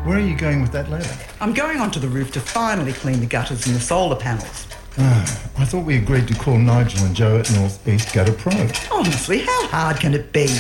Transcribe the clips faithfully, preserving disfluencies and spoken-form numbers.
Where are you going with that ladder? I'm going onto the roof to finally clean the gutters and the solar panels. Ah, I thought we agreed to call Nigel and Joe at North East Gutter Pro. Honestly, how hard can it be?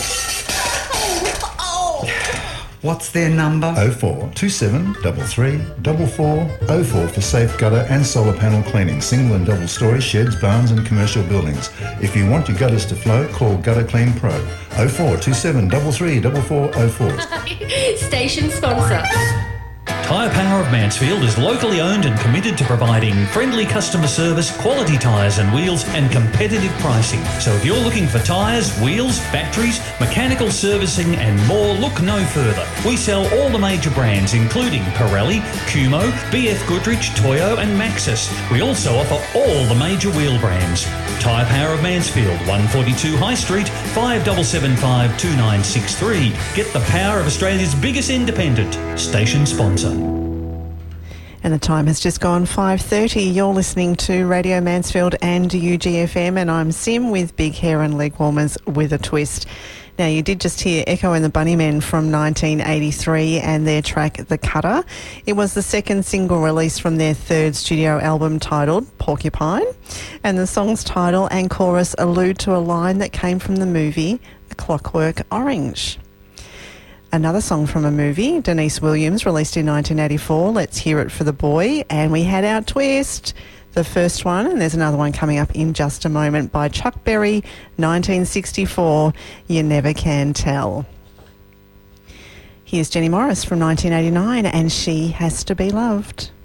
What's their number? oh four two seven three three four four oh four for safe gutter and solar panel cleaning, single and double storey, sheds, barns and commercial buildings. If you want your gutters to flow, call Gutter Clean Pro. oh four two seven three three four four oh four. Station sponsor. Tyre Power of Mansfield is locally owned and committed to providing friendly customer service, quality tyres and wheels and competitive pricing. So if you're looking for tyres, wheels, batteries, mechanical servicing and more, look no further. We sell all the major brands including Pirelli, Kumho, B F Goodrich, Toyo and Maxxis. We also offer all the major wheel brands. Tyre Power of Mansfield, one forty-two High Street, five seven seven five two nine six three. Get the power of Australia's biggest independent. Station sponsor. And the time has just gone five thirty. You're listening to Radio Mansfield and U G F M, and I'm Sim with Big Hair and Leg Warmers with a Twist. Now, you did just hear Echo and the Bunnymen from nineteen eighty-three and their track The Cutter. It was the second single released from their third studio album titled Porcupine, and the song's title and chorus allude to a line that came from the movie A Clockwork Orange. Another song from a movie, Denise Williams, released in nineteen eighty-four, Let's Hear It for the Boy, and we had our twist, the first one, and there's another one coming up in just a moment by Chuck Berry, nineteen sixty-four, You Never Can Tell. Here's Jenny Morris from nineteen eighty-nine, and She Has to Be Loved.